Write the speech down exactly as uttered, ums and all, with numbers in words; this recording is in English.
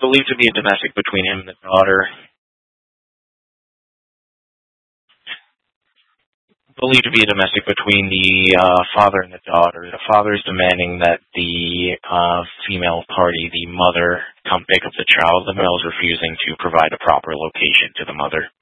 Believed to be a domestic between him and the daughter. Believed to be a domestic between the uh, father and the daughter. The father is demanding that the uh, female party, the mother, come pick up the child. The male is refusing to provide a proper location to the mother.